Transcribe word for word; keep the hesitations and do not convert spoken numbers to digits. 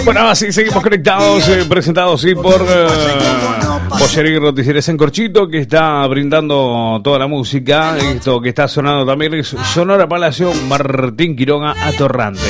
Bueno, así seguimos conectados, eh, presentados sí por uh, Pollería y Roticerías en Corchito, que está brindando toda la música. Esto que está sonando también es Sonora Palacio, Martín Quiroga Atorrante.